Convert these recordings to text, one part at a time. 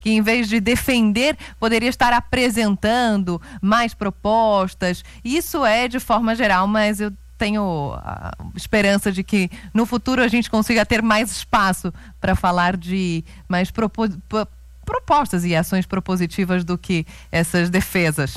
que em vez de defender, poderia estar apresentando mais propostas. Isso é de forma geral, mas eu tenho a esperança de que no futuro a gente consiga ter mais espaço para falar de mais propostas e ações propositivas do que essas defesas.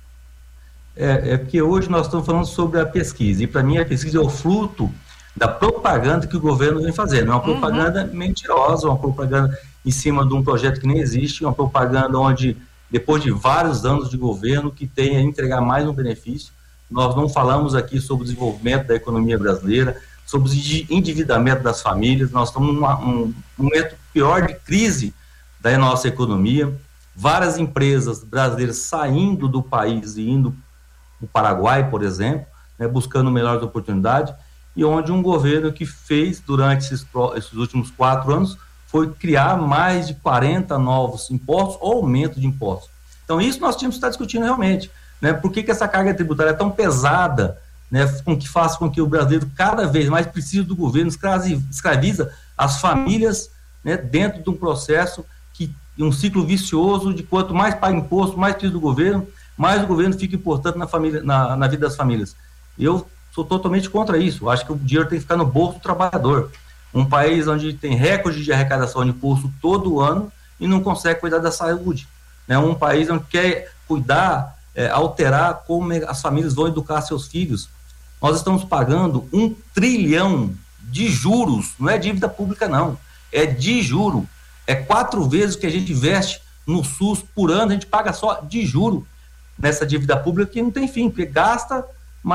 É porque hoje nós estamos falando sobre a pesquisa, e para mim a pesquisa é o fruto da propaganda que o governo vem fazendo. É uma propaganda mentirosa, uma propaganda em cima de um projeto que nem existe, uma propaganda onde, depois de vários anos de governo, que tem a entregar mais um benefício. Nós não falamos aqui sobre o desenvolvimento da economia brasileira, sobre o endividamento das famílias. Nós estamos num momento pior de crise da nossa economia. Várias empresas brasileiras saindo do país e indo para o Paraguai, por exemplo, né, buscando melhores oportunidades, e onde um governo que fez, durante esses últimos 4 anos, foi criar mais de 40 novos impostos ou aumento de impostos. Então, isso nós tínhamos que estar discutindo realmente, né? Por que essa carga tributária é tão pesada, né? Que faz com que o brasileiro cada vez mais precise do governo, escraviza as famílias, né, dentro de um processo, um ciclo vicioso de quanto mais paga imposto, mais precisa do governo, mais o governo fica importante na vida das famílias. Eu sou totalmente contra isso. Acho que o dinheiro tem que ficar no bolso do trabalhador. Um país onde tem recorde de arrecadação de imposto todo ano e não consegue cuidar da saúde, né? Um país onde quer cuidar, alterar como as famílias vão educar seus filhos. Nós estamos pagando 1 trilhão de juros, não é dívida pública não, é de juro. É 4 vezes o que a gente investe no SUS por ano, a gente paga só de juro nessa dívida pública que não tem fim, porque gasta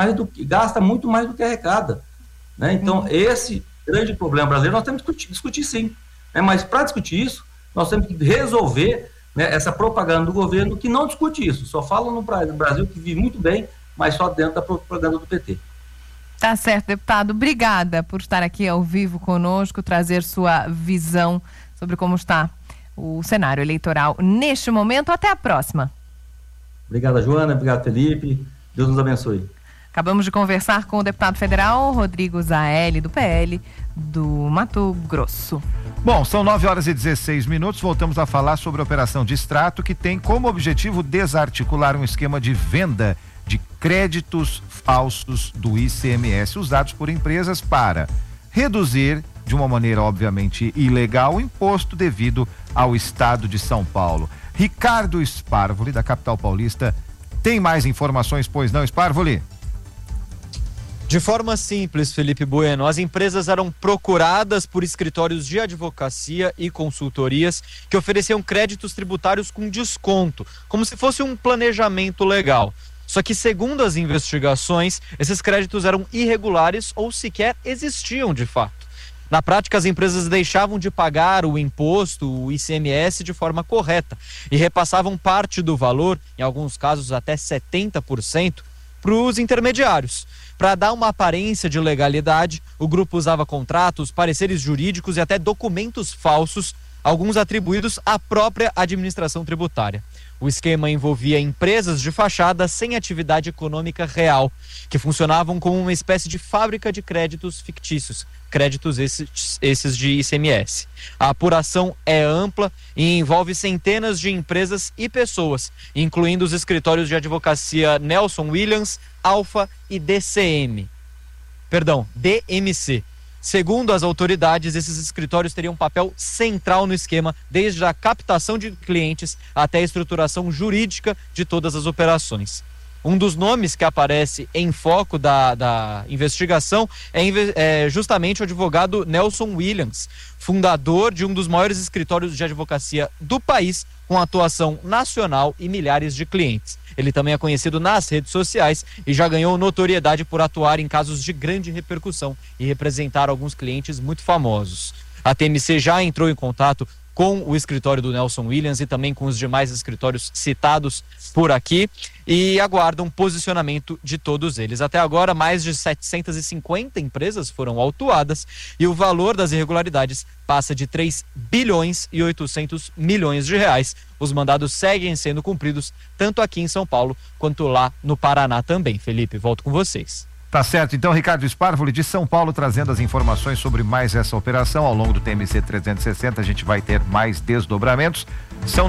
muito mais do que arrecada, né? Então, esse grande problema brasileiro nós temos que discutir sim, né? Mas para discutir isso, nós temos que resolver, né, essa propaganda do governo que não discute isso, só fala no Brasil que vive muito bem, mas só dentro da propaganda do PT. Tá certo, deputado. Obrigada por estar aqui ao vivo conosco, trazer sua visão sobre como está o cenário eleitoral neste momento. Até a próxima. Obrigado, Joana. Obrigado, Felipe. Deus nos abençoe. Acabamos de conversar com o deputado federal Rodrigo Zaelli, do PL do Mato Grosso. Bom, são 9h16. Voltamos a falar sobre a operação de extrato, que tem como objetivo desarticular um esquema de venda de créditos falsos do ICMS usados por empresas para reduzir, de uma maneira obviamente ilegal, o imposto devido ao estado de São Paulo. Ricardo Sparvoli, da capital paulista, tem mais informações, pois não, Sparvoli? De forma simples, Felipe Bueno, as empresas eram procuradas por escritórios de advocacia e consultorias que ofereciam créditos tributários com desconto, como se fosse um planejamento legal. Só que, segundo as investigações, esses créditos eram irregulares ou sequer existiam de fato. Na prática, as empresas deixavam de pagar o imposto, o ICMS, de forma correta e repassavam parte do valor, em alguns casos até 70%, para os intermediários. Para dar uma aparência de legalidade, o grupo usava contratos, pareceres jurídicos e até documentos falsos, alguns atribuídos à própria administração tributária. O esquema envolvia empresas de fachada sem atividade econômica real, que funcionavam como uma espécie de fábrica de créditos fictícios, créditos esses de ICMS. A apuração é ampla e envolve centenas de empresas e pessoas, incluindo os escritórios de advocacia Nelson Williams, Alfa e DMC. Segundo as autoridades, esses escritórios teriam um papel central no esquema, desde a captação de clientes até a estruturação jurídica de todas as operações. Um dos nomes que aparece em foco da investigação é justamente o advogado Nelson Williams, fundador de um dos maiores escritórios de advocacia do país, com atuação nacional e milhares de clientes. Ele também é conhecido nas redes sociais e já ganhou notoriedade por atuar em casos de grande repercussão e representar alguns clientes muito famosos. A TMC já entrou em contato com o escritório do Nelson Williams e também com os demais escritórios citados por aqui e aguardam um posicionamento de todos eles. Até agora, mais de 750 empresas foram autuadas e o valor das irregularidades passa de 3 bilhões e 800 milhões de reais. Os mandados seguem sendo cumpridos tanto aqui em São Paulo quanto lá no Paraná também. Felipe, volto com vocês. Tá certo, então Ricardo Sparvoli de São Paulo trazendo as informações sobre mais essa operação. Ao longo do TMC 360 a gente vai ter mais desdobramentos. São